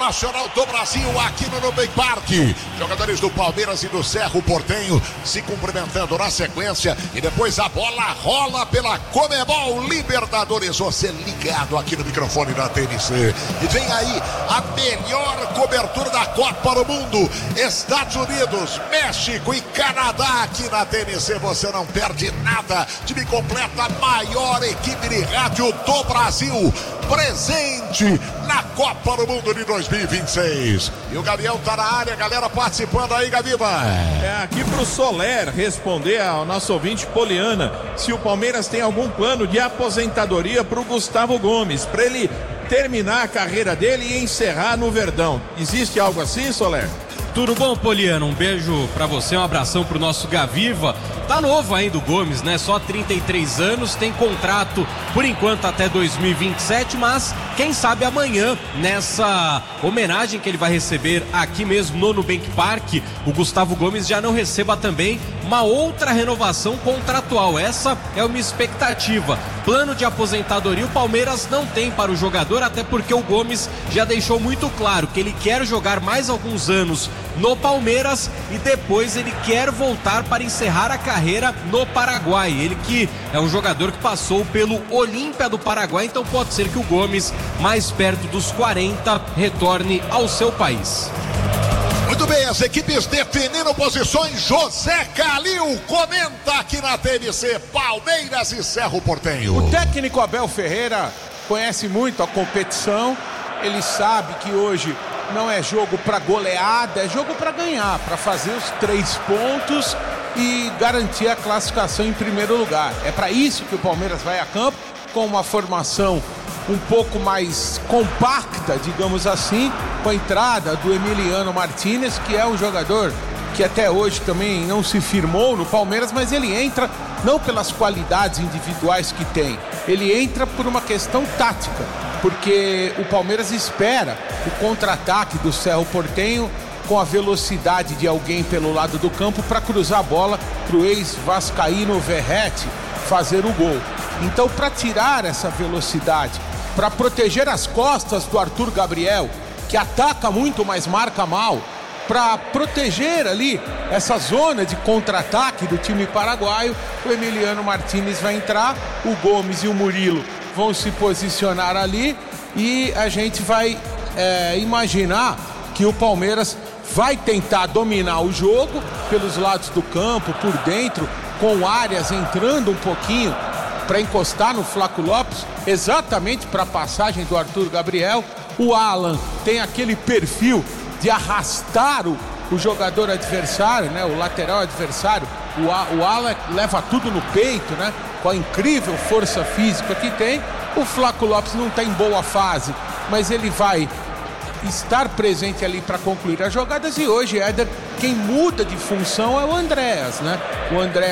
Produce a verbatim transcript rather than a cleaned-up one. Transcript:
Nacional do Brasil aqui no Nubank Parque. Jogadores do Palmeiras e do Cerro Porteño se cumprimentando na sequência e depois a bola rola pela Conmebol Libertadores. Você ligado aqui no microfone da T N C. E vem aí a melhor cobertura da Copa do Mundo. Estados Unidos, México e Canadá aqui na T N C. Você não perde nada. Time completa, a maior equipe de rádio do Brasil. Presente na Copa do Mundo de dois mil e vinte e seis. E o Gabriel tá na área, galera participando aí, Gabiba. É aqui pro Soler responder ao nosso ouvinte Poliana se o Palmeiras tem algum plano de aposentadoria pro Gustavo Gomes, para ele terminar a carreira dele e encerrar no Verdão. Existe algo assim, Soler? Tudo bom, Poliana? Um beijo pra você, um abração pro nosso Gaviva. Tá novo ainda o Gomes, né? Só trinta e três anos, tem contrato por enquanto até dois mil e vinte e sete, mas quem sabe amanhã, nessa homenagem que ele vai receber aqui mesmo no Nubank Parque, o Gustavo Gomes já não receba também uma outra renovação contratual. Essa é uma expectativa. Plano de aposentadoria o Palmeiras não tem para o jogador, até porque o Gomes já deixou muito claro que ele quer jogar mais alguns anos no Palmeiras e depois ele quer voltar para encerrar a carreira no Paraguai. Ele que é um jogador que passou pelo Olímpia do Paraguai, então pode ser que o Gomes, mais perto dos quarenta, retorne ao seu país. Muito bem, as equipes definindo posições. José Calil comenta aqui na T N C, Palmeiras e Cerro Porteño. O técnico Abel Ferreira conhece muito a competição. Ele sabe que hoje não é jogo para goleada, é jogo para ganhar, para fazer os três pontos e garantir a classificação em primeiro lugar. É para isso que o Palmeiras vai a campo, com uma formação um pouco mais compacta, digamos assim, com a entrada do Emiliano Martínez, que é um jogador que até hoje também não se firmou no Palmeiras, mas ele entra não pelas qualidades individuais que tem, ele entra por uma questão tática, porque o Palmeiras espera o contra-ataque do Cerro Porteño com a velocidade de alguém pelo lado do campo para cruzar a bola para o ex-vascaíno Verratti fazer o gol. Então, para tirar essa velocidade, para proteger as costas do Arthur Gabriel, que ataca muito, mas marca mal, para proteger ali essa zona de contra-ataque do time paraguaio, o Emiliano Martínez vai entrar, o Gomes e o Murilo vão se posicionar ali e a gente vai é, imaginar que o Palmeiras vai tentar dominar o jogo pelos lados do campo, por dentro, com áreas entrando um pouquinho para encostar no Flaco Lopes, exatamente para a passagem do Arthur Gabriel. O Alan tem aquele perfil de arrastar o, o jogador adversário, né, o lateral adversário. O, o Alan leva tudo no peito, né, com a incrível força física que tem. O Flaco Lopes não está em boa fase, mas ele vai estar presente ali para concluir as jogadas. E hoje, Éder, quem muda de função é o Andréas, né? O André